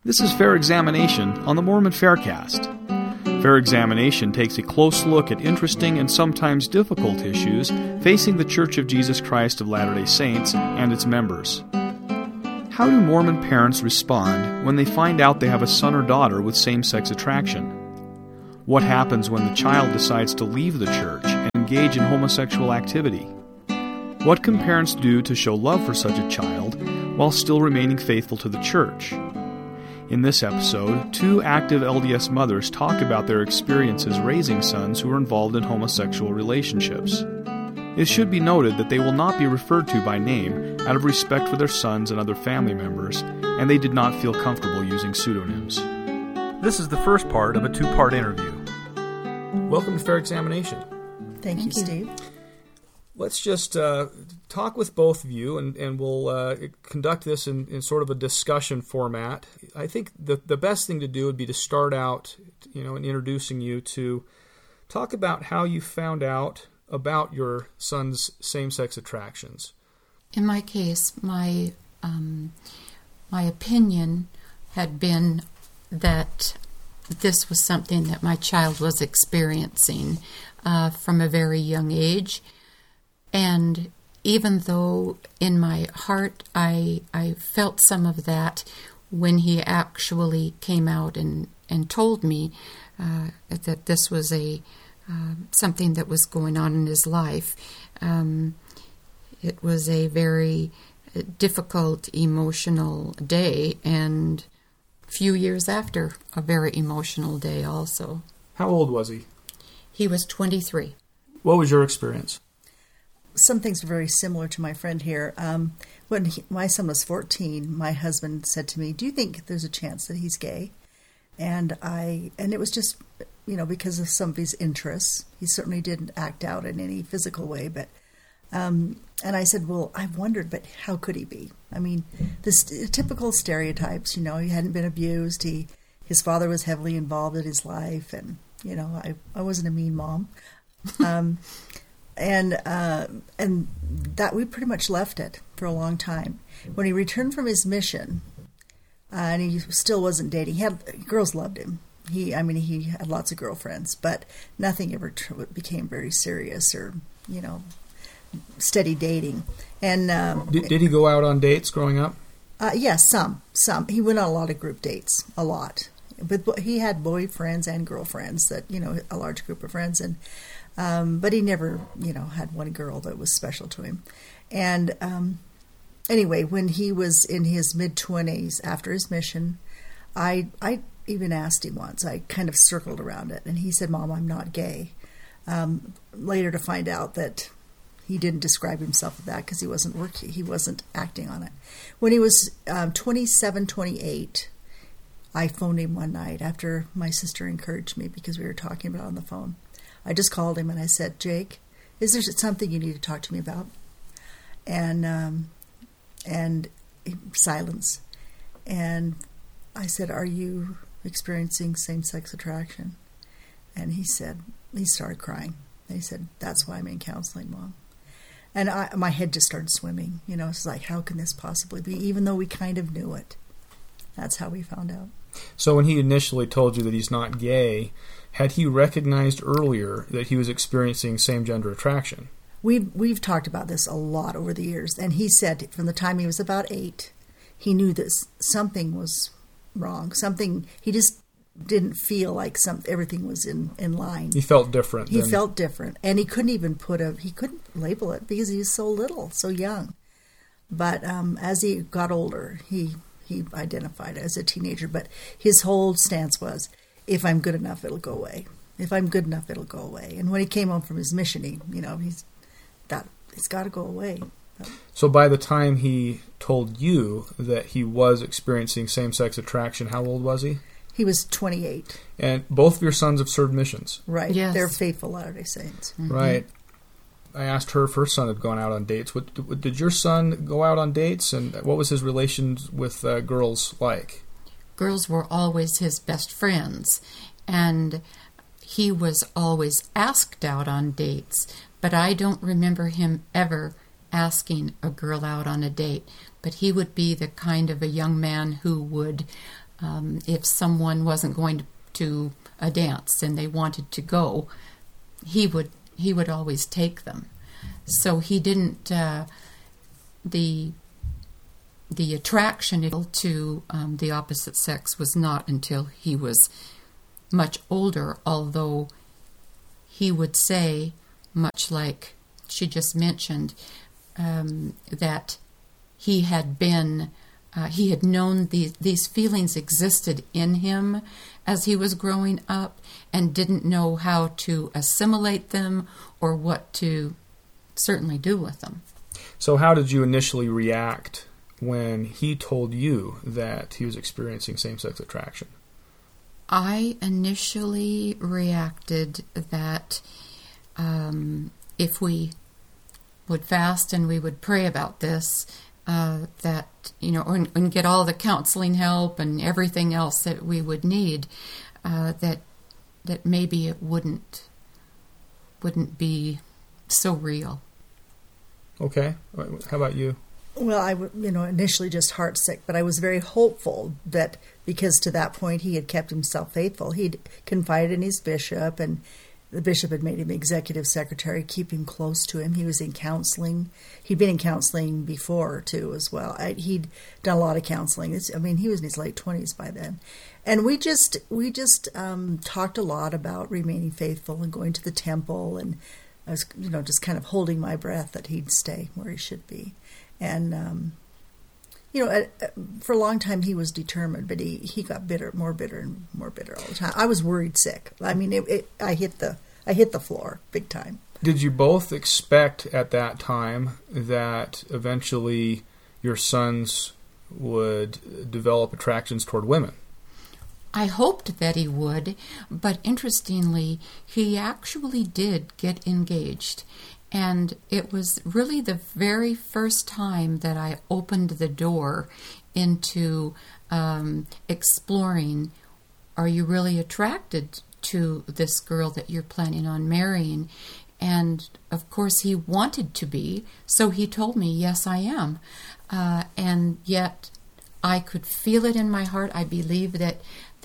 This is Fair Examination on the Mormon Faircast. Fair Examination takes a close look at interesting and sometimes difficult issues facing the Church of Jesus Christ of Latter-day Saints and its members. How do Mormon parents respond when they find out they have a son or daughter with same-sex attraction? What happens when the child decides to leave the church and engage in homosexual activity? What can parents do to show love for such a child while still remaining faithful to the church? In this episode, two active LDS mothers talk about their experiences raising sons who are involved in homosexual relationships. It should be noted that they will not be referred to by name out of respect for their sons and other family members, and they did not feel comfortable using pseudonyms. This is the first part of a two-part interview. Welcome to Fair Examination. Thank you, Steve. Let's just talk with both of you, and we'll conduct this in sort of a discussion format. I think the best thing to do would be to start out, in introducing you to talk about how you found out about your son's same-sex attractions. In my case, my opinion had been that this was something that my child was experiencing from a very young age. And even though in my heart I felt some of that when he actually came out and told me that this was something that was going on in his life, it was a very difficult, emotional day, and a few years after, a very emotional day also. How old was he? He was 23. What was your experience? Some things are very similar to my friend here. When my son was 14, my husband said to me, "Do you think there's a chance that he's gay?" And it was just, because of some of his interests. He certainly didn't act out in any physical way, but and I said, "Well, I've wondered, but how could he be? I mean, the typical stereotypes. He hadn't been abused. His father was heavily involved in his life, and I wasn't a mean mom." And that we pretty much left it for a long time. When he returned from his mission, and he still wasn't dating, girls loved him. He had lots of girlfriends, but nothing ever became very serious or, steady dating. And did he go out on dates growing up? Yes, some. He went on a lot of group dates, a lot. But he had boyfriends and girlfriends that, a large group of friends, and but he never, had one girl that was special to him. And anyway, when he was in his mid-20s after his mission, I even asked him once. I kind of circled around it, and he said, "Mom, I'm not gay." Later to find out that he didn't describe himself as that because he wasn't acting on it. When he was 27, 28, I phoned him one night after my sister encouraged me because we were talking about it on the phone. I just called him and I said, "Jake, is there something you need to talk to me about?" And silence. And I said, "Are you experiencing same-sex attraction?" And he started crying. And he said, "That's why I'm in counseling, Mom." And my head just started swimming. It's like, how can this possibly be? Even though we kind of knew it. That's how we found out. So when he initially told you that he's not gay, had he recognized earlier that he was experiencing same-gender attraction? We've talked about this a lot over the years, and he said from the time he was about 8, he knew that something was wrong. He just didn't feel like everything was in line. He felt different. He felt different, and he couldn't even he couldn't label it because he was so little, so young. But as he got older, he identified as a teenager, but his whole stance was, if I'm good enough, it'll go away. If I'm good enough, it'll go away. And when he came home from his mission, it's got to go away. So by the time he told you that he was experiencing same-sex attraction, how old was he? He was 28. And both of your sons have served missions. Right. Yes. They're faithful Latter-day Saints. Mm-hmm. Right. I asked her if her son had gone out on dates. Did your son go out on dates, and what was his relations with girls like? Girls were always his best friends, and he was always asked out on dates, but I don't remember him ever asking a girl out on a date. But he would be the kind of a young man who would If someone wasn't going to a dance and they wanted to go, he would always take them. So he didn't the attraction to the opposite sex was not until he was much older, although he would say, much like she just mentioned, that he had known these feelings existed in him as he was growing up and didn't know how to assimilate them or what to certainly do with them. So how did you initially react when he told you that he was experiencing same-sex attraction? I initially reacted that if we would fast and we would pray about this, that, and get all the counseling help and everything else that we would need, that maybe it wouldn't be so real. Okay. How about you? Well, I initially just heartsick, but I was very hopeful that because to that point he had kept himself faithful. He'd confided in his bishop, and the bishop had made him executive secretary, keep him close to him. He was in counseling. He'd been in counseling before, too, as well. He'd done a lot of counseling. He was in his late 20s by then. And we just talked a lot about remaining faithful and going to the temple, and I was, just kind of holding my breath that he'd stay where he should be. And, for a long time he was determined, but he got more bitter and more bitter all the time. I was worried sick. I hit the floor big time. Did you both expect at that time that eventually your sons would develop attractions toward women? I hoped that he would, but interestingly, he actually did get engaged. And it was really the very first time that I opened the door into exploring, are you really attracted to this girl that you're planning on marrying? And, of course, he wanted to be, so he told me, yes, I am. And yet I could feel it in my heart. I believe that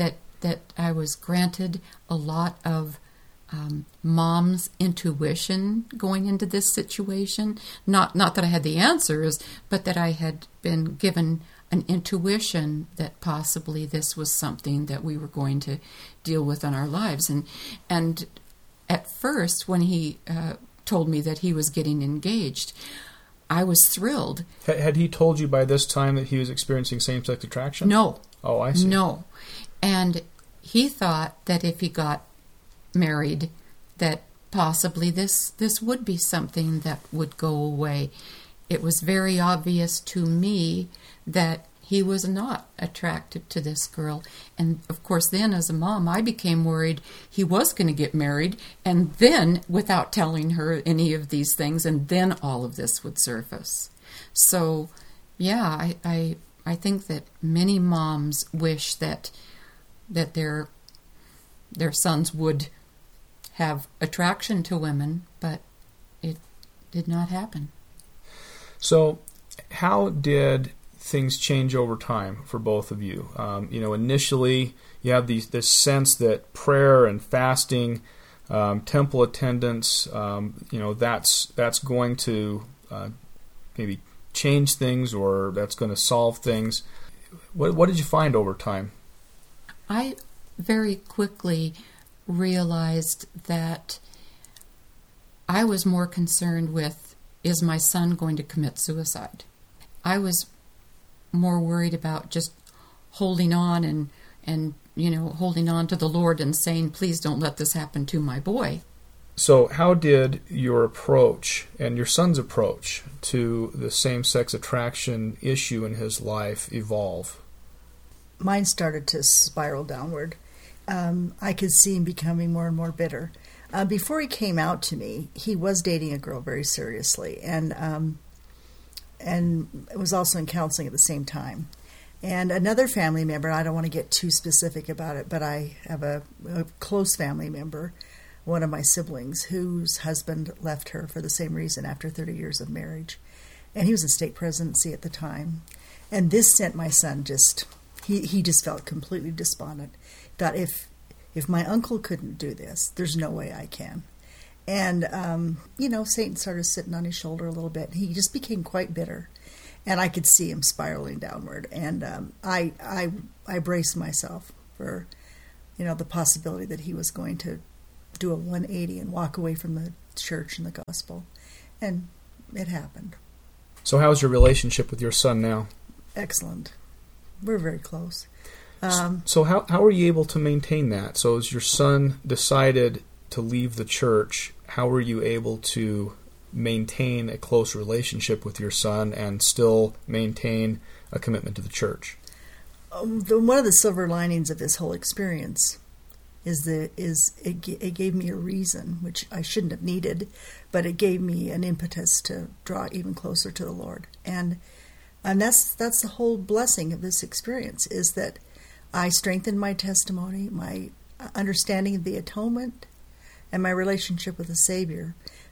I was granted a lot of mom's intuition going into this situation. Not that I had the answers, but that I had been given an intuition that possibly this was something that we were going to deal with in our lives. And at first, when he told me that he was getting engaged, I was thrilled. Had he told you by this time that he was experiencing same-sex attraction? No. Oh, I see. No. And he thought that if he got married, that possibly this would be something that would go away. It was very obvious to me that he was not attracted to this girl. And, of course, then as a mom, I became worried he was going to get married, and then, without telling her any of these things, and then all of this would surface. So, yeah, I think that many moms wish that their sons would have attraction to women, but it did not happen. So, how did things change over time for both of you? Initially, you have this sense that prayer and fasting, temple attendance, that's going to maybe change things, or that's going to solve things. What did you find over time? I very quickly realized that I was more concerned with, is my son going to commit suicide? I was more worried about just holding on and holding on to the Lord and saying, please don't let this happen to my boy. So how did your approach and your son's approach to the same-sex attraction issue in his life evolve? Mine started to spiral downward. I could see him becoming more and more bitter. Before he came out to me, he was dating a girl very seriously, and was also in counseling at the same time. And another family member, I don't want to get too specific about it, but I have a close family member, one of my siblings, whose husband left her for the same reason after 30 years of marriage. And he was in state presidency at the time. And this sent my son he just felt completely despondent. Thought if my uncle couldn't do this, there's no way I can. And Satan started sitting on his shoulder a little bit. He just became quite bitter, and I could see him spiraling downward. And I braced myself for the possibility that he was going to do a 180 and walk away from the church and the gospel. And it happened. So how's your relationship with your son now? Excellent. We're very close. So how are you able to maintain that? So as your son decided to leave the church, how were you able to maintain a close relationship with your son and still maintain a commitment to the church? One of the silver linings of this whole experience is it gave me a reason, which I shouldn't have needed, but it gave me an impetus to draw even closer to the Lord. And that's the whole blessing of this experience, is that I strengthened my testimony, my understanding of the atonement, and my relationship with the Savior,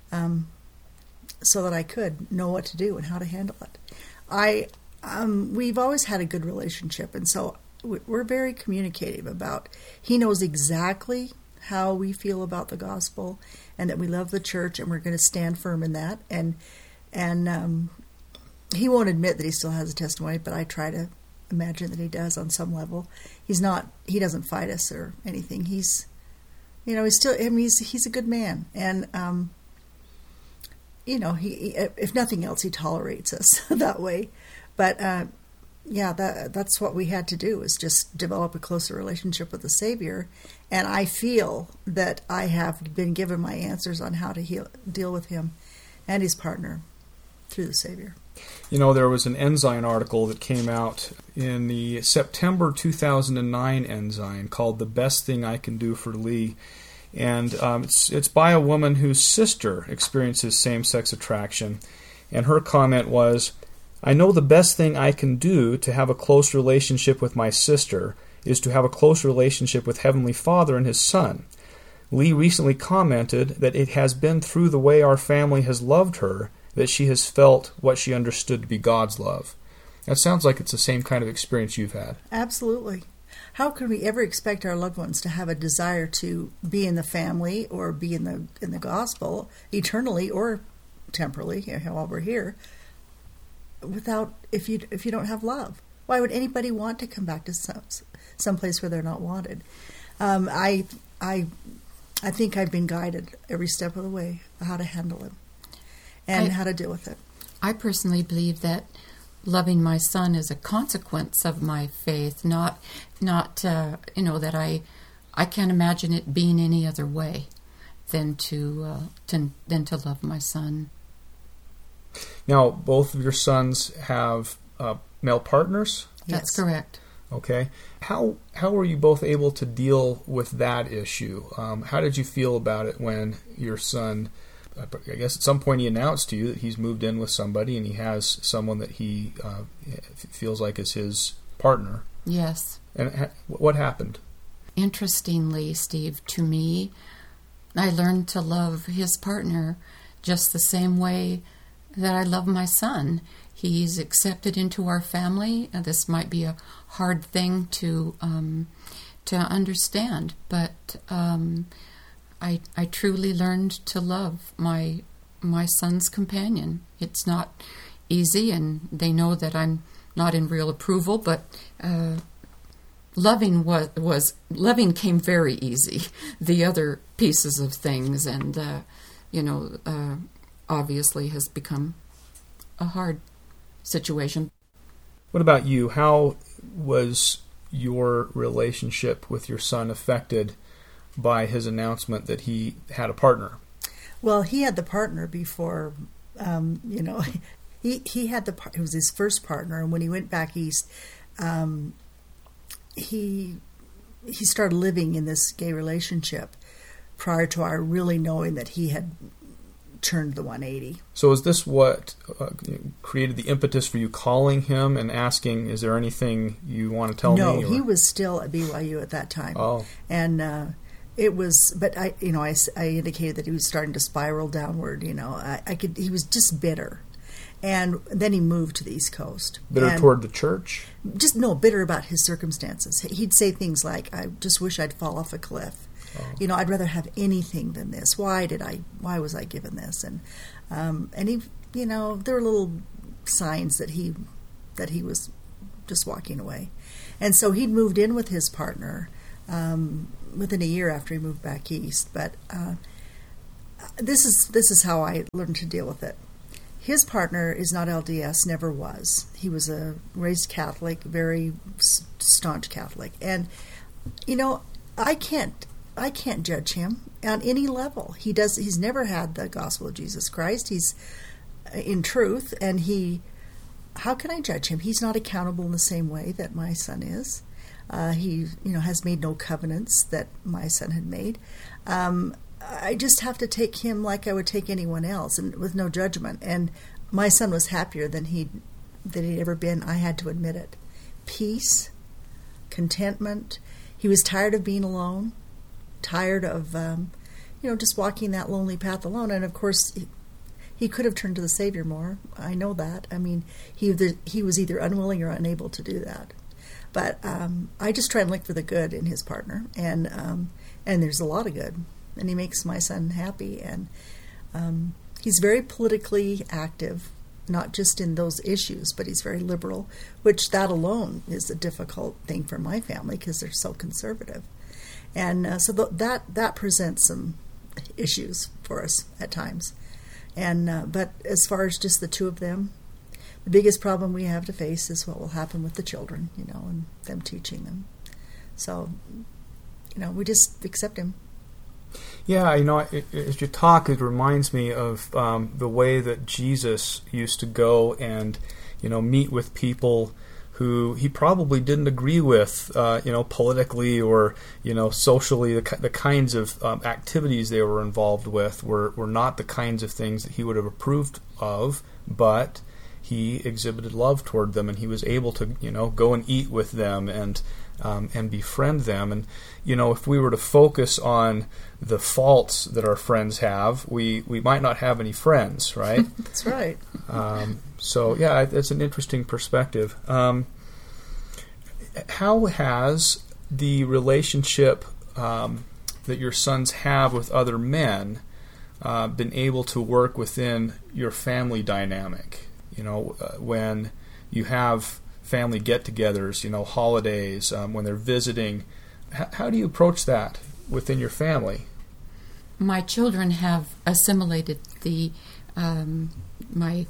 so that I could know what to do and how to handle it. We've always had a good relationship, and so we're very communicative about. He knows exactly how we feel about the gospel, and that we love the church, and we're going to stand firm in that. And he won't admit that he still has a testimony, but I try to imagine that he does on some level. He doesn't fight us or anything. He's a good man, and he if nothing else, he tolerates us that way. But that's what we had to do, is just develop a closer relationship with the Savior. And I feel that I have been given my answers on how to deal with him and his partner through the Savior. There was an Ensign article that came out in the September 2009 Ensign called "The Best Thing I Can Do for Lee." And it's by a woman whose sister experiences same-sex attraction. And her comment was, "I know the best thing I can do to have a close relationship with my sister is to have a close relationship with Heavenly Father and His Son. Lee recently commented that it has been through the way our family has loved her that she has felt what she understood to be God's love." That sounds like it's the same kind of experience you've had. Absolutely. How can we ever expect our loved ones to have a desire to be in the family or be in the gospel eternally or temporally, while we're here, if you don't have love? Why would anybody want to come back to some place where they're not wanted? I think I've been guided every step of the way how to handle it and how to deal with it. I personally believe that loving my son is a consequence of my faith, not that I can't imagine it being any other way than to love my son. Now, both of your sons have male partners? That's correct. Okay. How were you both able to deal with that issue? How did you feel about it when your son, I guess at some point he announced to you that he's moved in with somebody and he has someone that he feels like is his partner? Yes. And what happened? Interestingly, Steve, to me, I learned to love his partner just the same way that I love my son. He's accepted into our family. This might be a hard thing to understand, but I truly learned to love my son's companion. It's not easy, and they know that I'm not in real approval, but loving came very easy. The other pieces of things, and obviously has become a hard situation. What about you? How was your relationship with your son affected by his announcement that he had a partner? Well, he had the partner before, he had it was his first partner, and when he went back east, he started living in this gay relationship prior to our really knowing that he had turned the 180. So is this what created the impetus for you calling him and asking, is there anything you want to tell me? No, he was still at BYU at that time. Oh. And it was, but I indicated that he was starting to spiral downward. He was just bitter. And then he moved to the East Coast. Bitter toward the church? Bitter about his circumstances. He'd say things like, I just wish I'd fall off a cliff. Oh. I'd rather have anything than this. Why was I given this? And he, there were little signs that he was just walking away. And so he'd moved in with his partner within a year after he moved back east. But this is how I learned to deal with it. His partner is not LDS, never was. He was a raised Catholic, very staunch Catholic. And, I can't judge him on any level. He's never had the gospel of Jesus Christ. He's in truth, and how can I judge him? He's not accountable in the same way that my son is. He, has made no covenants that my son had made. I just have to take him like I would take anyone else, and with no judgment. And my son was happier than he'd ever been. I had to admit it. Peace, contentment. He was tired of being alone, tired of just walking that lonely path alone. And of course, he could have turned to the Savior more. I know that. I mean, he was either unwilling or unable to do that. But I just try and look for the good in his partner, and there's a lot of good. And he makes my son happy, and he's very politically active, not just in those issues, but he's very liberal, which that alone is a difficult thing for my family because they're so conservative. And so that presents some issues for us at times. And but as far as just the two of them, the biggest problem we have to face is what will happen with the children, and them teaching them. So, we just accept him. Yeah, as you talk, it reminds me of the way that Jesus used to go and, meet with people who he probably didn't agree with, politically or, socially. The kinds of activities they were involved with were not the kinds of things that he would have approved of, but he exhibited love toward them, and he was able to, go and eat with them and befriend them. And, if we were to focus on the faults that our friends have, we might not have any friends, right? That's right. So, yeah, it's an interesting perspective. How has the relationship that your sons have with other men been able to work within your family dynamic? When you have family get-togethers, holidays, when they're visiting, how do you approach that within your family? My children have assimilated my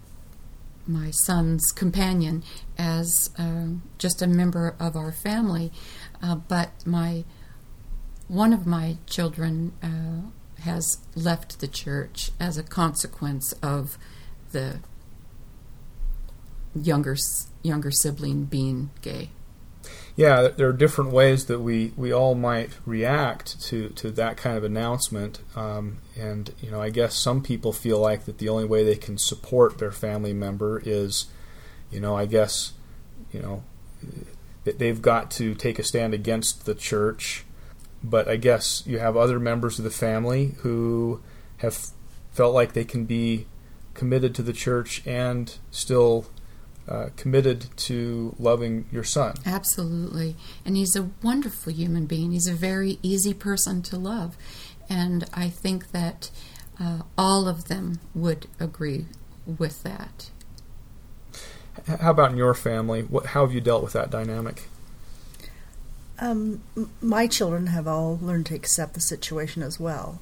son's companion as just a member of our family, but one of my children has left the church as a consequence of the younger sibling being gay. Yeah, there are different ways that we all might react to that kind of announcement. And, I guess some people feel like that the only way they can support their family member is, they've got to take a stand against the church. But I guess you have other members of the family who have felt like they can be committed to the church and still committed to loving your son. Absolutely. And he's a wonderful human being. He's a very easy person to love. And I think that all of them would agree with that. How about in your family? How have you dealt with that dynamic? My children have all learned to accept the situation as well.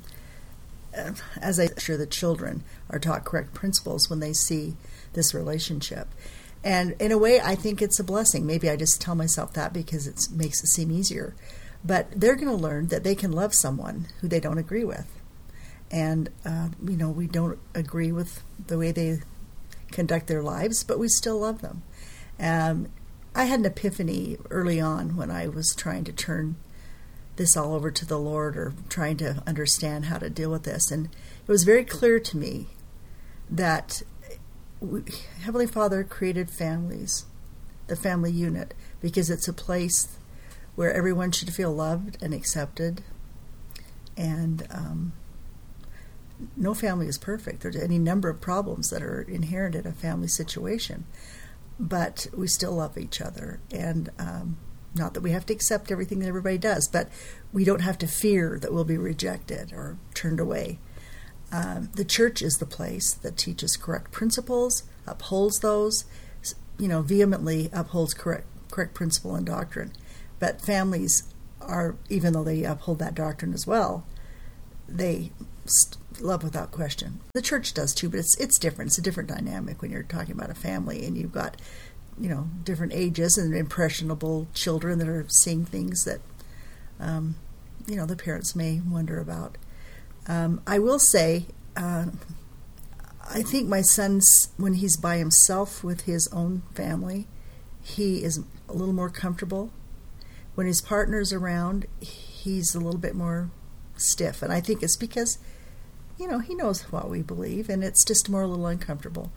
As I'm sure the children are taught correct principles when they see this relationship. And in a way, I think it's a blessing. Maybe I just tell myself that because it makes it seem easier. But they're going to learn that they can love someone who they don't agree with. And, we don't agree with the way they conduct their lives, but we still love them. I had an epiphany early on when I was trying to turn this all over to the Lord, or trying to understand how to deal with this. And it was very clear to me that Heavenly Father created families, the family unit, because it's a place where everyone should feel loved and accepted. And no family is perfect. There's any number of problems that are inherent in a family situation, but we still love each other. And not that we have to accept everything that everybody does, but we don't have to fear that we'll be rejected or turned away. The church is the place that teaches correct principles, upholds those, vehemently upholds correct principle and doctrine. But families are, even though they uphold that doctrine as well, they love without question. The church does too, but it's different. It's a different dynamic when you're talking about a family and you've got, different ages and impressionable children that are seeing things that, the parents may wonder about. I will say, I think my son's, when he's by himself with his own family, he is a little more comfortable. When his partner's around, he's a little bit more stiff. And I think it's because, he knows what we believe, and it's just more a little uncomfortable.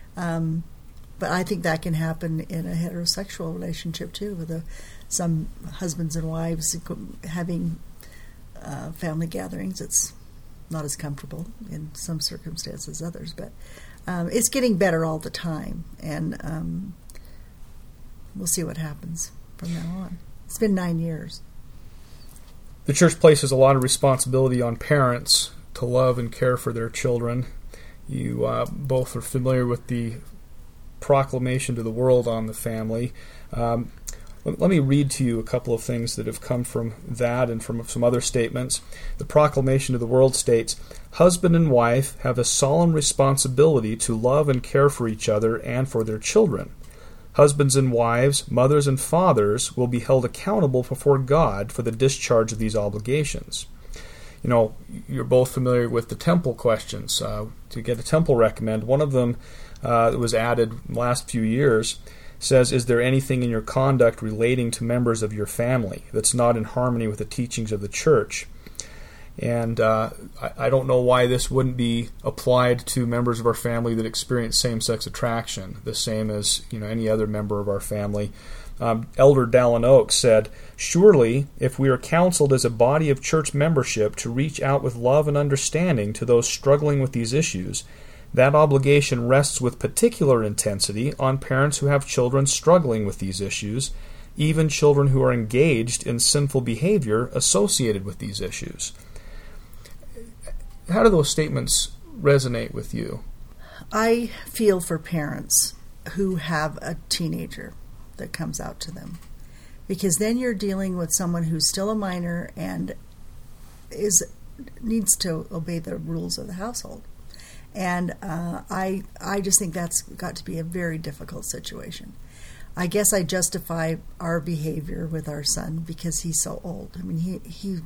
But I think that can happen in a heterosexual relationship, too, with some husbands and wives having family gatherings. It's not as comfortable in some circumstances as others, but it's getting better all the time, and we'll see what happens from now on. It's been 9 years. The church places a lot of responsibility on parents to love and care for their children. You both are familiar with the proclamation to the world on the family. Let me read to you a couple of things that have come from that and from some other statements. The proclamation to the world states, "Husband and wife have a solemn responsibility to love and care for each other and for their children. Husbands and wives, mothers and fathers will be held accountable before God for the discharge of these obligations." You're both familiar with the temple questions. To get a temple recommend, one of them that was added in the last few years says, "Is there anything in your conduct relating to members of your family that's not in harmony with the teachings of the church?" And I don't know why this wouldn't be applied to members of our family that experience same-sex attraction, the same as any other member of our family. Elder Dallin Oaks said, "Surely, if we are counseled as a body of church membership to reach out with love and understanding to those struggling with these issues, that obligation rests with particular intensity on parents who have children struggling with these issues, even children who are engaged in sinful behavior associated with these issues." How do those statements resonate with you? I feel for parents who have a teenager that comes out to them, because then you're dealing with someone who's still a minor and needs to obey the rules of the household. And I just think that's got to be a very difficult situation. I guess I justify our behavior with our son because he's so old. I mean,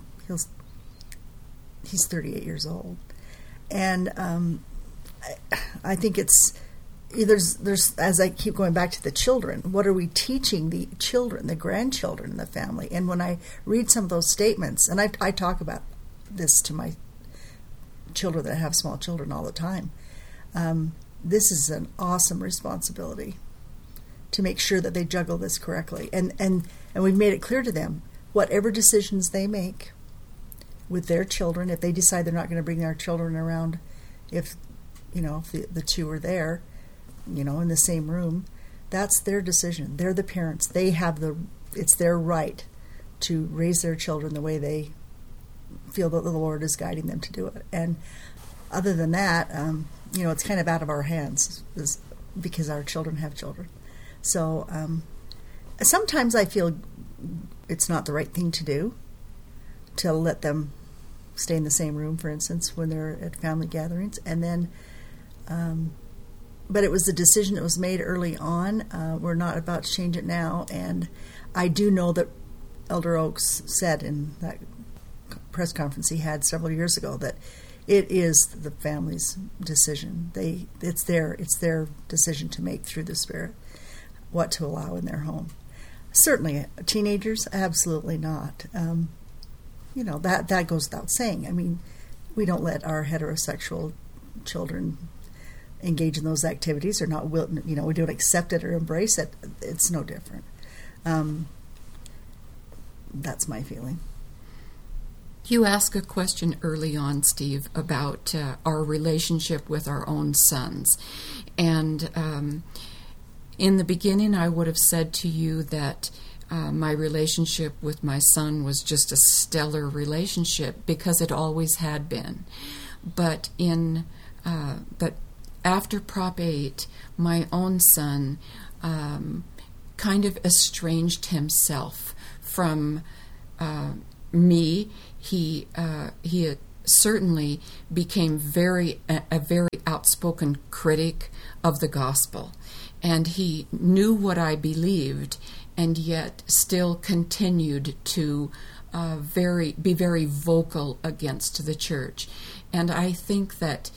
he's 38 years old, and I think there's as I keep going back to the children, what are we teaching the children, the grandchildren in the family? And when I read some of those statements, and I talk about this to my children that have small children all the time, this is an awesome responsibility to make sure that they juggle this correctly. And we've made it clear to them, whatever decisions they make with their children, if they decide they're not going to bring their children around, if the two are there, in the same room, that's their decision. They're the parents. It's their right to raise their children the way they feel that the Lord is guiding them to do it. And other than that, it's kind of out of our hands because our children have children. So sometimes I feel it's not the right thing to do to let them stay in the same room, for instance, when they're at family gatherings. And then, but it was a decision that was made early on. We're not about to change it now. And I do know that Elder Oaks said in that press conference he had several years ago that it is the family's decision. It's their decision to make through the Spirit what to allow in their home. Certainly, teenagers, absolutely not. That goes without saying. I mean, we don't let our heterosexual children engage in those activities, or not. We don't accept it or embrace it. It's no different. That's my feeling. You asked a question early on, Steve, about our relationship with our own sons. And in the beginning, I would have said to you that my relationship with my son was just a stellar relationship because it always had been. But after Prop 8, my own son kind of estranged himself from me. He certainly became a very outspoken critic of the gospel, and he knew what I believed, and yet still continued to be very vocal against the church. And I think that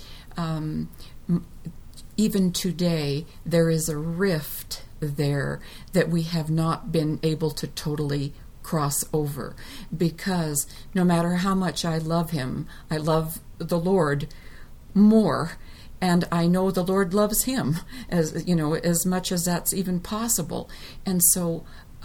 even today there is a rift there that we have not been able to totally cross over, because no matter how much I love him, I love the Lord more, and I know the Lord loves him as much as that's even possible. And so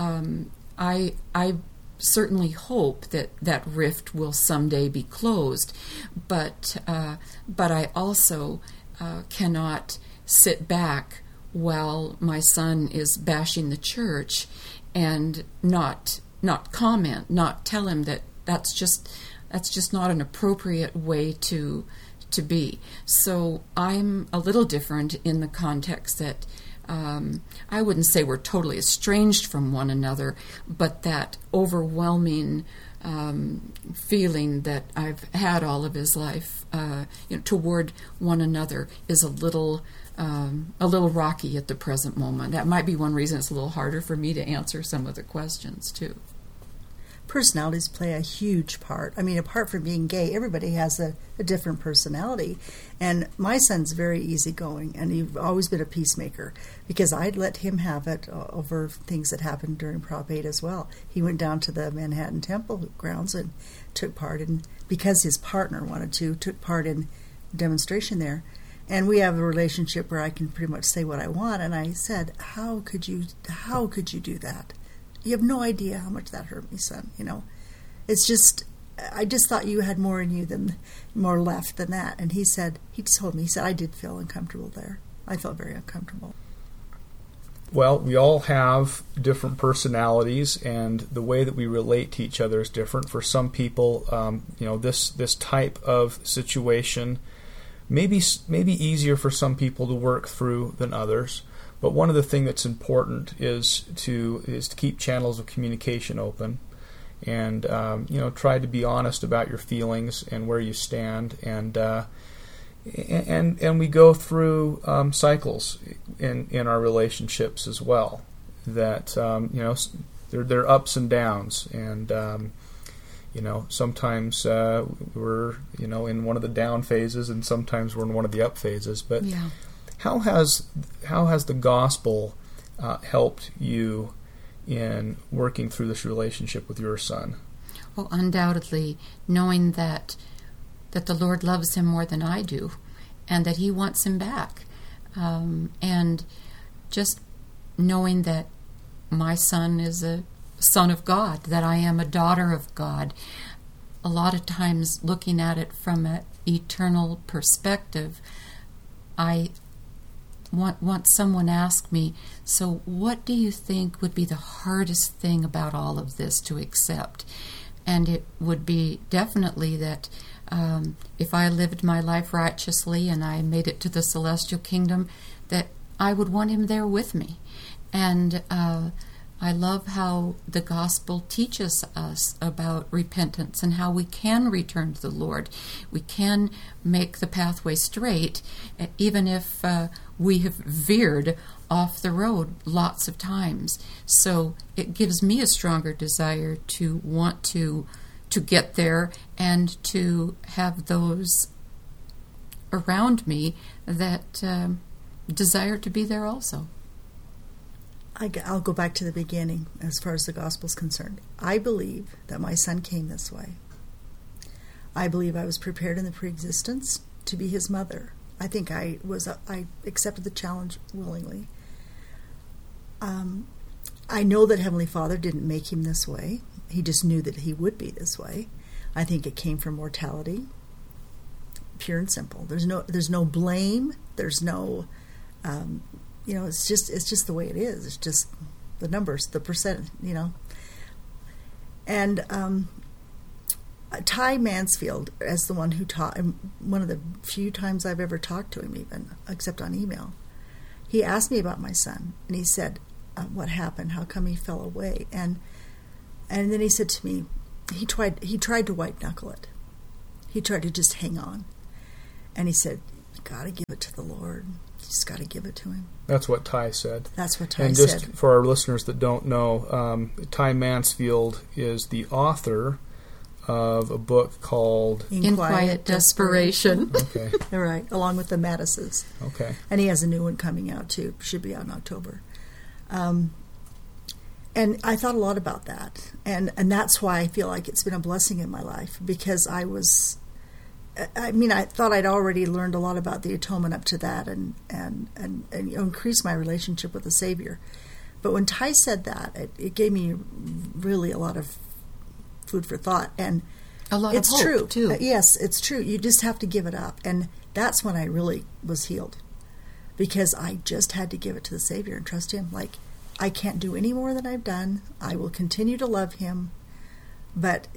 I certainly hope that rift will someday be closed, but I also cannot sit back while my son is bashing the church and not comment, not tell him that that's just not an appropriate way to be. So I'm a little different in the context that I wouldn't say we're totally estranged from one another, but that overwhelming feeling that I've had all of his life toward one another is a little rocky at the present moment. That might be one reason it's a little harder for me to answer some of the questions too. Personalities play a huge part. I mean, apart from being gay, everybody has a different personality. And my son's very easygoing, and he's always been a peacemaker, because I'd let him have it over things that happened during Prop 8 as well. He went down to the Manhattan Temple grounds and took part in, because his partner wanted to, took part in demonstration there. And we have a relationship where I can pretty much say what I want. And I said, how could you do that? You have no idea how much that hurt me, son. It's just, I just thought you had more in you more left than that. And he told me, I did feel uncomfortable there. I felt very uncomfortable. Well, we all have different personalities, and the way that we relate to each other is different. For some people, this type of situation maybe easier for some people to work through than others. But one of the things that's important is to keep channels of communication open, and try to be honest about your feelings and where you stand, and we go through cycles in our relationships as well. That there are ups and downs, and sometimes we're in one of the down phases, and sometimes we're in one of the up phases. But yeah. How has the gospel helped you in working through this relationship with your son? Well, undoubtedly, knowing that the Lord loves him more than I do, and that he wants him back, and just knowing that my son is a son of God, that I am a daughter of God. A lot of times, looking at it from an eternal perspective, once someone asked me, so what do you think would be the hardest thing about all of this to accept? And it would be definitely that if I lived my life righteously and I made it to the celestial kingdom, that I would want him there with me. And I love how the gospel teaches us about repentance and how we can return to the Lord. We can make the pathway straight, even if we have veered off the road lots of times. So it gives me a stronger desire to want to get there, and to have those around me that desire to be there also. I'll go back to the beginning as far as the gospel is concerned. I believe that my son came this way. I believe I was prepared in the preexistence to be his mother. I think I accepted the challenge willingly. I know that Heavenly Father didn't make him this way. He just knew that he would be this way. I think it came from mortality, pure and simple. There's no blame. There's no, it's just the way it is. It's just the numbers, the percent, And Ty Mansfield, as the one who taught, one of the few times I've ever talked to him, even except on email, he asked me about my son, and he said, "What happened? How come he fell away?" And then he said to me, he tried to white knuckle it. He tried to just hang on, and he said, "You got to give it to the Lord. You just got to give it to Him." That's what Ty said. That's what Ty said. And just for our listeners that don't know, Ty Mansfield is the author of a book called In Quiet Desperation. Okay. All right, along with the Mattises. Okay. And he has a new one coming out too. Should be out in October. And I thought a lot about that, and that's why I feel like it's been a blessing in my life, because I thought I'd already learned a lot about the atonement up to that, and increased my relationship with the Savior. But when Ty said that, it gave me really a lot of food for thought, and a lot of hope, true too. Yes, it's true. You just have to give it up, and that's when I really was healed, because I just had to give it to the Savior and trust Him. Like, I can't do any more than I've done. I will continue to love Him, but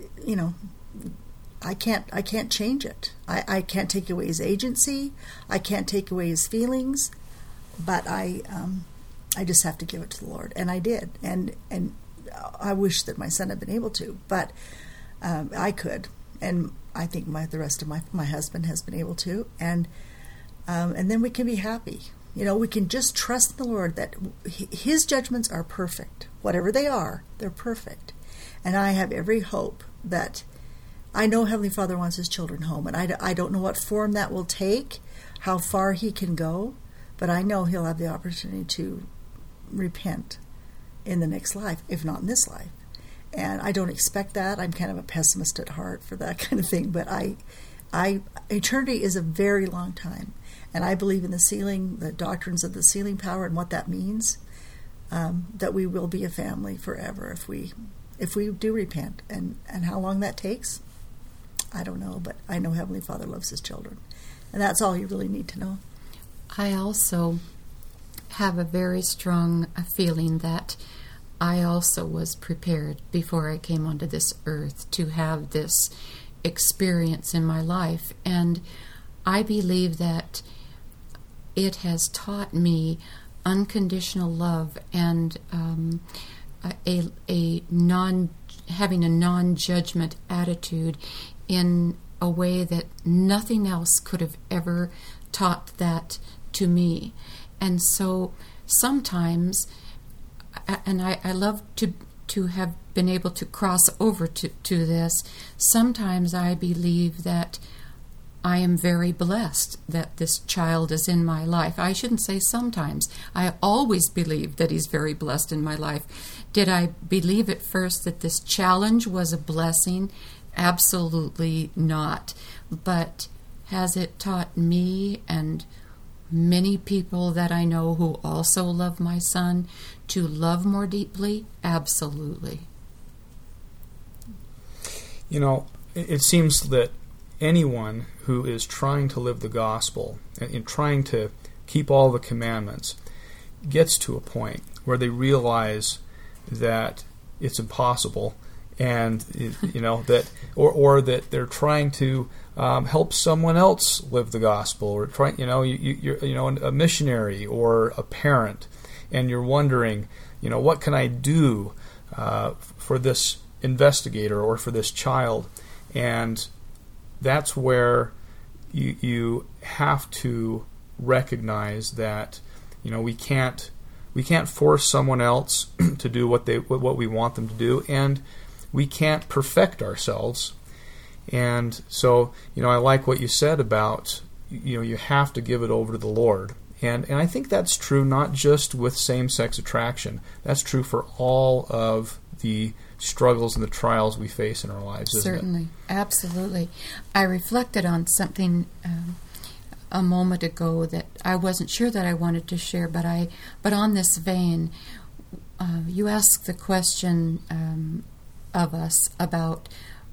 I can't change it. I can't take away His agency. I can't take away His feelings, but I just have to give it to the Lord, and I did, and I wish that my son had been able to, but I could, and I think the rest of my husband has been able to, and then we can be happy. We can just trust the Lord that His judgments are perfect. Whatever they are, they're perfect, and I have every hope that I know Heavenly Father wants His children home, and I don't know what form that will take, how far He can go, but I know He'll have the opportunity to repent in the next life, if not in this life. And I don't expect that. I'm kind of a pessimist at heart for that kind of thing, but eternity is a very long time, and I believe in the doctrines of the sealing power and what that means, that we will be a family forever if we do repent, and how long that takes, I don't know, but I know Heavenly Father loves His children, and that's all you really need to know. I also have a very strong feeling that I also was prepared before I came onto this earth to have this experience in my life, and I believe that it has taught me unconditional love and having a non-judgment attitude in a way that nothing else could have ever taught that to me. And so sometimes, and I love to have been able to cross over to this, sometimes I believe that I am very blessed that this child is in my life. I shouldn't say sometimes. I always believe that He's very blessed in my life. Did I believe at first that this challenge was a blessing? Absolutely not. But has it taught me and many people that I know who also love my son to love more deeply? Absolutely. It seems that anyone who is trying to live the gospel and trying to keep all the commandments gets to a point where they realize that it's impossible, and that or that they're trying to help someone else live the gospel, or you're a missionary or a parent, and you're wondering, what can I do for this investigator or for this child? And that's where you have to recognize that we can't force someone else to do what we want them to do, and we can't perfect ourselves. And so I like what you said about you have to give it over to the Lord, and I think that's true not just with same-sex attraction. That's true for all of the struggles and the trials we face in our lives, isn't it? Certainly, absolutely. I reflected on something a moment ago that I wasn't sure that I wanted to share, but on this vein, you asked the question of us about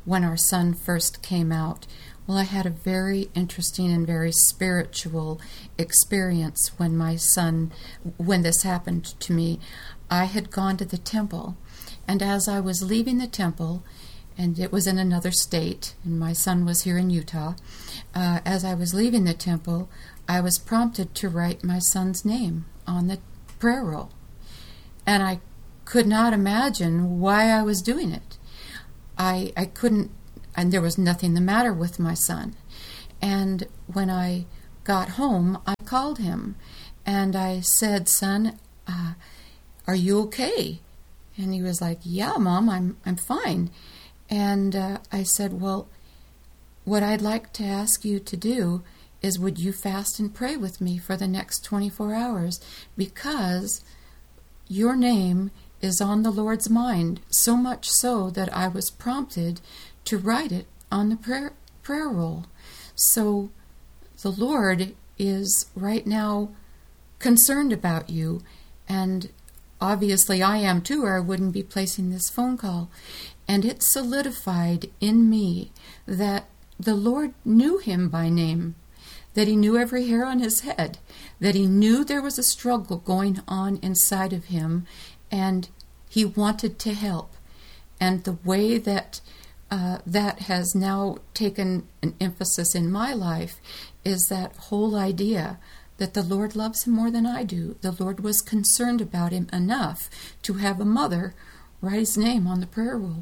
when our son first came out. Well, I had a very interesting and very spiritual experience when this happened to me. I had gone to the temple, and as I was leaving the temple, and it was in another state, and my son was here in Utah, as I was leaving the temple, I was prompted to write my son's name on the prayer roll. And I could not imagine why I was doing it. I couldn't, and there was nothing the matter with my son. And when I got home, I called him, and I said, "Son, are you okay?" And he was like, "Yeah, Mom, I'm fine." And I said, "Well, what I'd like to ask you to do is, would you fast and pray with me for the next 24 hours? Because your name is on the Lord's mind, so much so that I was prompted to write it on the prayer roll. So the Lord is right now concerned about you, and obviously I am too, or I wouldn't be placing this phone call." And it solidified in me that the Lord knew him by name, that he knew every hair on his head, that he knew there was a struggle going on inside of him, and he wanted to help. And the way that that has now taken an emphasis in my life is that whole idea that the Lord loves him more than I do. The Lord was concerned about him enough to have a mother write his name on the prayer roll.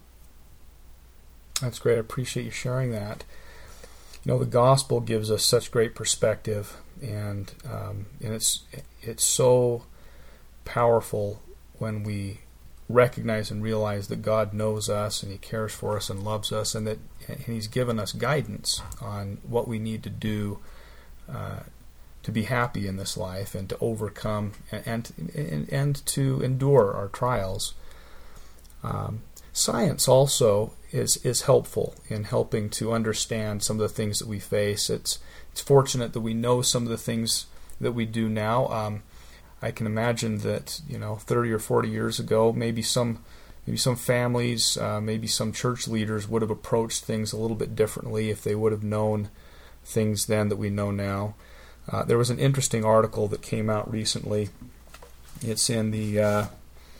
That's great. I appreciate you sharing that. You know, the gospel gives us such great perspective, and it's so powerful when we recognize and realize that God knows us and he cares for us and loves us, and he's given us guidance on what we need to do to be happy in this life and to overcome and to endure our trials. Science also is helpful in helping to understand some of the things that we face. It's fortunate that we know some of the things that we do now. I can imagine that 30 or 40 years ago, maybe some families, maybe some church leaders would have approached things a little bit differently if they would have known things then that we know now. There was an interesting article that came out recently. It's in the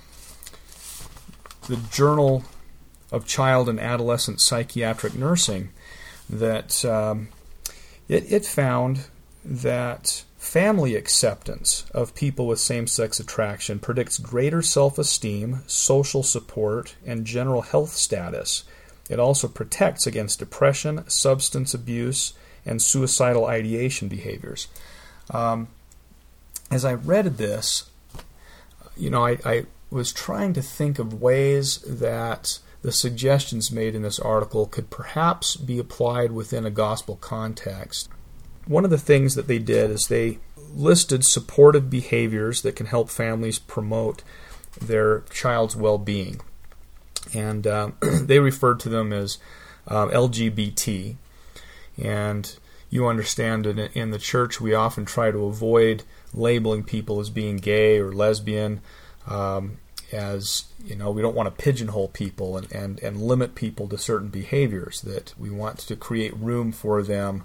Journal of Child and Adolescent Psychiatric Nursing that it found that family acceptance of people with same-sex attraction predicts greater self-esteem, social support, and general health status. It also protects against depression, substance abuse, and suicidal ideation behaviors. As I read this, I was trying to think of ways that the suggestions made in this article could perhaps be applied within a gospel context. One of the things that they did is they listed supportive behaviors that can help families promote their child's well-being. And they referred to them as LGBT. And you understand that in the church we often try to avoid labeling people as being gay or lesbian, as we don't want to pigeonhole people and limit people to certain behaviors, that we want to create room for them,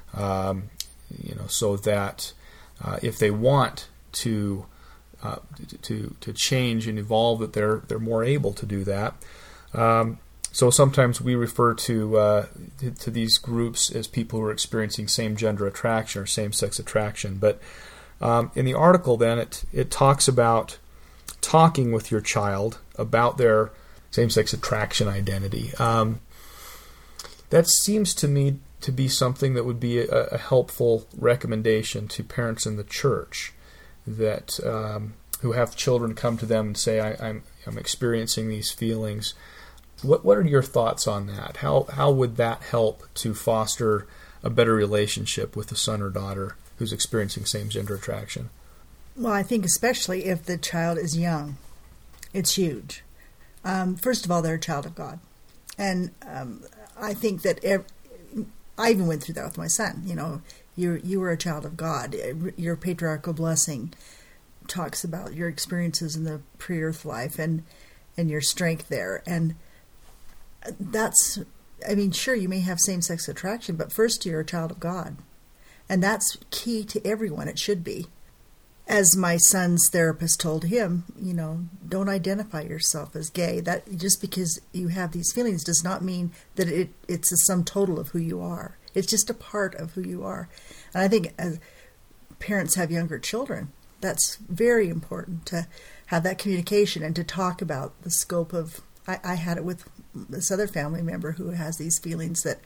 so that if they want to change and evolve, that they're more able to do that. So sometimes we refer to these groups as people who are experiencing same-gender attraction or same-sex attraction. But in the article, then, it talks about talking with your child about their same-sex attraction identity. That seems to me to be something that would be a helpful recommendation to parents in the church that who have children come to them and say, I'm experiencing these feelings. What are your thoughts on that? How would that help to foster a better relationship with a son or daughter who's experiencing same-gender attraction? Well, I think especially if the child is young, it's huge. First of all, they're a child of God. And I think that I even went through that with my son. You were a child of God. Your patriarchal blessing talks about your experiences in the pre-earth life and your strength there. And sure, you may have same-sex attraction, but first you're a child of God. And that's key to everyone. It should be. As my son's therapist told him, don't identify yourself as gay. That just because you have these feelings does not mean that it's a sum total of who you are. It's just a part of who you are. And I think as parents have younger children, that's very important to have that communication and to talk about the scope of. I had it with this other family member who has these feelings that,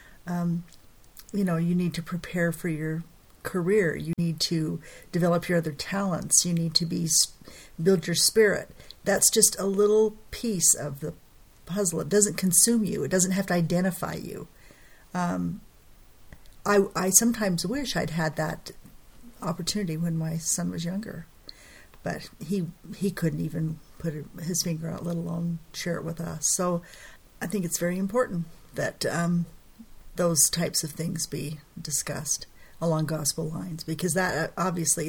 you need to prepare for your career. You need to develop your other talents. You need to build your spirit. That's just a little piece of the puzzle. It doesn't consume you. It doesn't have to identify you. I sometimes wish I'd had that opportunity when my son was younger, but he couldn't even put his finger out, let alone share it with us. So I think it's very important that those types of things be discussed along gospel lines, because that obviously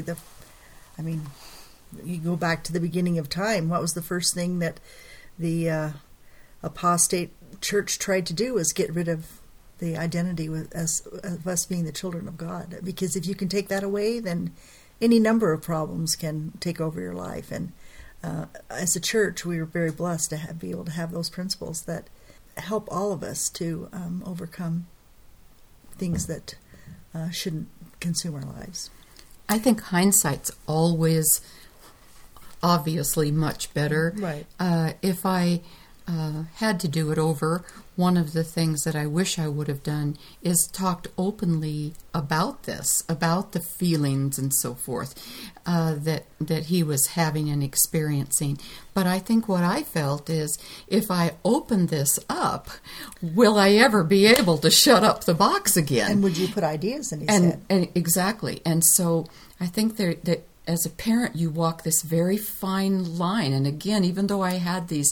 you go back to the beginning of time. What was the first thing that the apostate church tried to do was get rid of the identity of us being the children of God. Because if you can take that away, then any number of problems can take over your life. And as a church, we are very blessed to be able to have those principles that help all of us to overcome things that shouldn't consume our lives. I think hindsight's always obviously much better. Right. If I had to do it over, one of the things that I wish I would have done is talked openly about this, about the feelings and so forth that he was having and experiencing. But I think what I felt is, if I open this up, will I ever be able to shut up the box again? And would you put ideas in his head? And exactly. And so I think that as a parent, you walk this very fine line. And again, even though I had these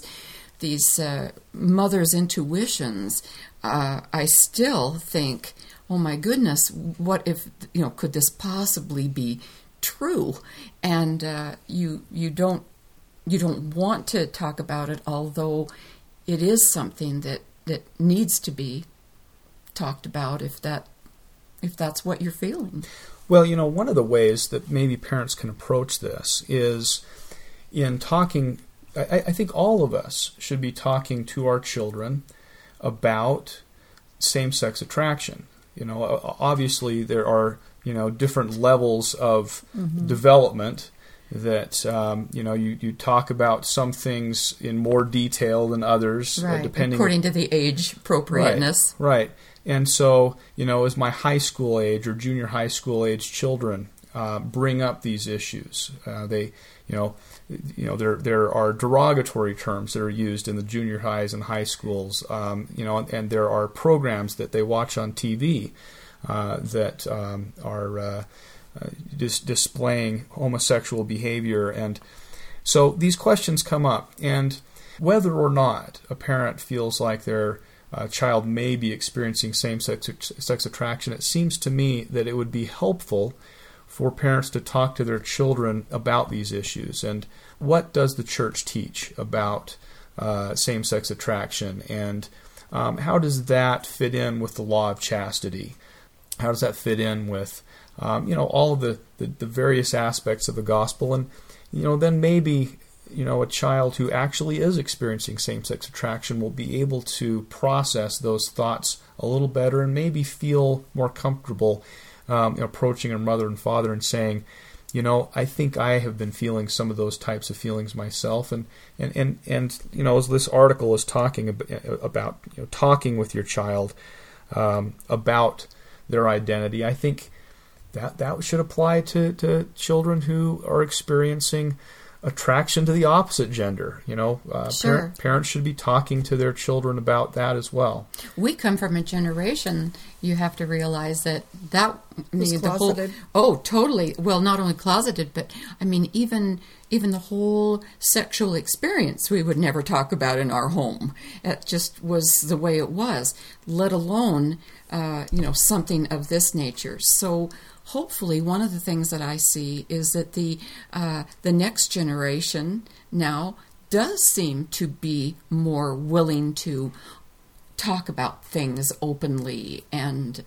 mother's intuitions, I still think, oh my goodness, what if, could this possibly be true? And you don't want to talk about it, although it is something that needs to be talked about if that's what you're feeling. Well, one of the ways that maybe parents can approach this is in talking. I think all of us should be talking to our children about same-sex attraction. Obviously there are, different levels of development that, you talk about some things in more detail than others, right, depending according to the age appropriateness. Right. And so, as my high school age or junior high school age children bring up these issues, there are derogatory terms that are used in the junior highs and high schools, and there are programs that they watch on TV that are displaying homosexual behavior. And so these questions come up, and whether or not a parent feels like their child may be experiencing same-sex attraction, it seems to me that it would be helpful for parents to talk to their children about these issues. And what does the church teach about same-sex attraction? And how does that fit in with the law of chastity? How does that fit in with all of the various aspects of the gospel? And then maybe a child who actually is experiencing same-sex attraction will be able to process those thoughts a little better and maybe feel more comfortable approaching a mother and father and saying, I think I have been feeling some of those types of feelings myself, and as this article is talking about, talking with your child about their identity, I think that should apply to children who are experiencing attraction to the opposite gender. Sure. Parents should be talking to their children about that as well. We come from a generation, you have to realize that was closeted. Totally. Well, not only closeted, but even the whole sexual experience we would never talk about in our home. It just was the way it was, let alone something of this nature. So hopefully one of the things that I see is that the next generation now does seem to be more willing to talk about things openly, and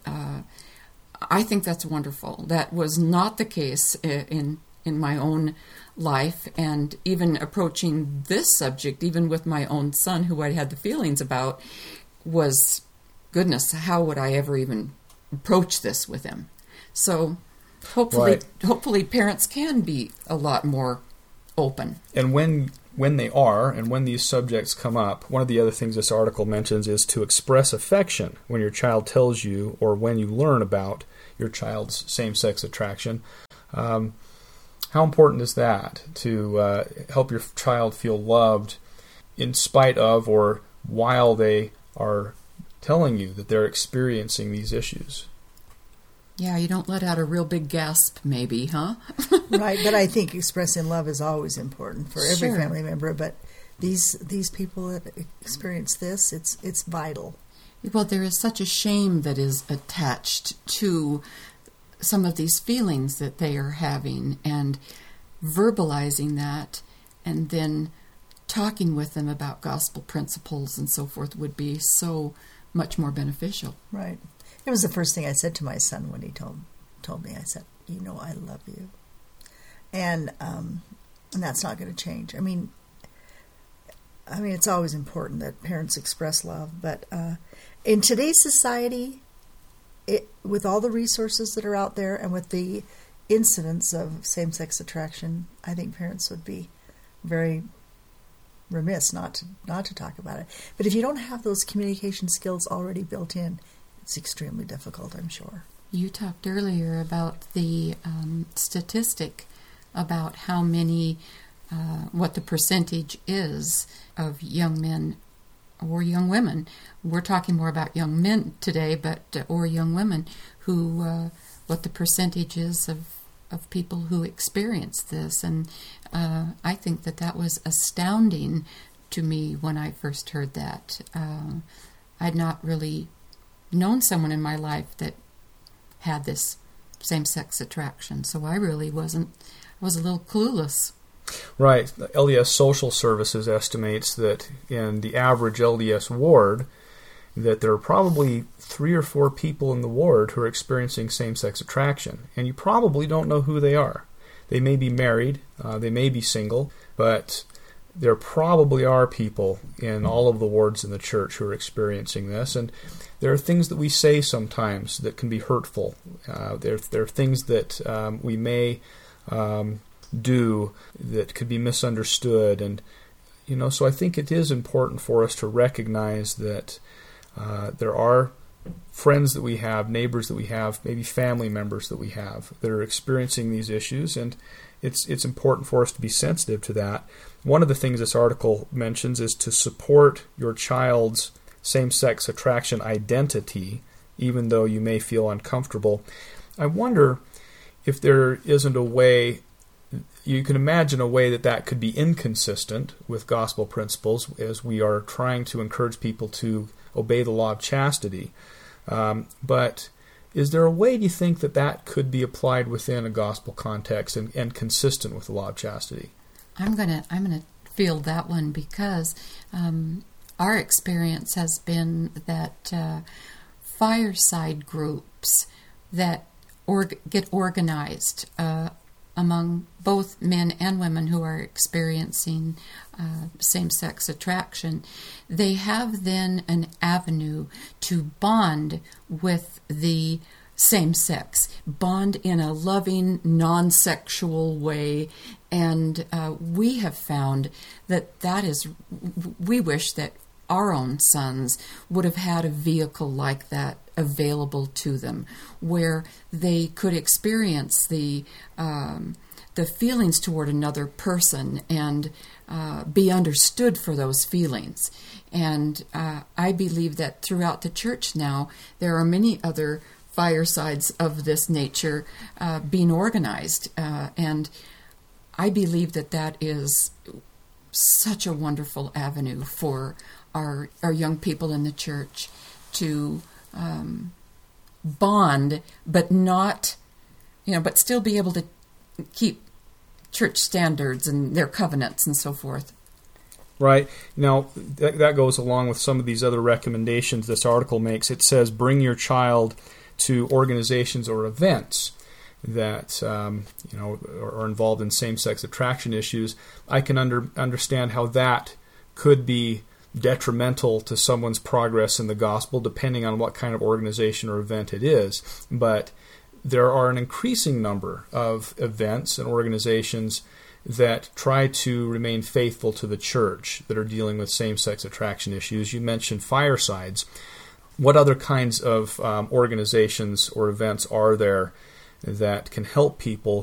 I think that's wonderful. That was not the case in my own life, and even approaching this subject, even with my own son, who I had the feelings about, was, goodness, how would I ever even approach this with him? So hopefully parents can be a lot more open. And when they are, and when these subjects come up, one of the other things this article mentions is to express affection when your child tells you, or when you learn about your child's same-sex attraction. How important is that to help your child feel loved in spite of or while they are telling you that they're experiencing these issues? Yeah, you don't let out a real big gasp, maybe, huh? Right, but I think expressing love is always important for every Sure. family member. But these people that experience this, it's vital. Well, there is such a shame that is attached to some of these feelings that they are having, and verbalizing that and then talking with them about gospel principles and so forth would be so much more beneficial. Right. It was the first thing I said to my son when he told me. I said, I love you. And that's not going to change. I mean, it's always important that parents express love, but in today's society, with all the resources that are out there and with the incidence of same-sex attraction, I think parents would be very remiss not to talk about it. But if you don't have those communication skills already built in, it's extremely difficult, I'm sure. You talked earlier about the statistic about how many, what the percentage is of young men or young women. We're talking more about young men today, but or young women who, what the percentage is of people who experience this. And I think that was astounding to me when I first heard that. I'd not really known someone in my life that had this same-sex attraction, so I really was a little clueless. Right. LDS Social Services estimates that in the average LDS ward, that there are probably 3 or 4 people in the ward who are experiencing same-sex attraction, and you probably don't know who they are. They may be married, they may be single, but there probably are people in all of the wards in the church who are experiencing this, and there are things that we say sometimes that can be hurtful. There are things that we may do that could be misunderstood, and so I think it is important for us to recognize that there are friends that we have, neighbors that we have, maybe family members that we have that are experiencing these issues, and it's important for us to be sensitive to that. One of the things this article mentions is to support your child's same-sex attraction identity, even though you may feel uncomfortable. I wonder if there isn't a way, you can imagine a way that could be inconsistent with gospel principles as we are trying to encourage people to obey the law of chastity. But is there a way, do you think, that could be applied within a gospel context and consistent with the law of chastity? I'm gonna field that one because our experience has been that fireside groups that get organized among both men and women who are experiencing same-sex attraction, they have then an avenue to bond with the same sex, bond in a loving, non-sexual way, and we have found that is, we wish that our own sons would have had a vehicle like that available to them, where they could experience the feelings toward another person and be understood for those feelings. And I believe that throughout the church now, there are many other firesides of this nature being organized. And I believe that is such a wonderful avenue for our young people in the church to bond, but not, but still be able to keep church standards and their covenants and so forth. Right. Now, that goes along with some of these other recommendations this article makes. It says bring your child to organizations or events that are involved in same-sex attraction issues. I can understand how that could be detrimental to someone's progress in the gospel, depending on what kind of organization or event it is. But there are an increasing number of events and organizations that try to remain faithful to the church that are dealing with same-sex attraction issues. You mentioned Firesides. What other kinds of organizations or events are there that can help people